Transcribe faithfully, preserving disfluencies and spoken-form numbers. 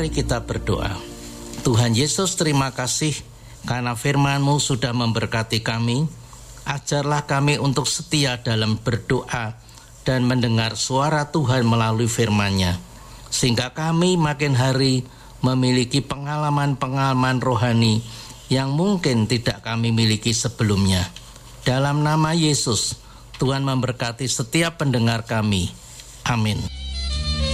Mari kita berdoa. Tuhan Yesus, terima kasih karena firman-Mu sudah memberkati kami. Ajarlah kami untuk setia dalam berdoa dan mendengar suara Tuhan melalui firman-Nya, sehingga kami makin hari memiliki pengalaman-pengalaman rohani yang mungkin tidak kami miliki sebelumnya. Dalam nama Yesus, Tuhan memberkati setiap pendengar kami. Amin.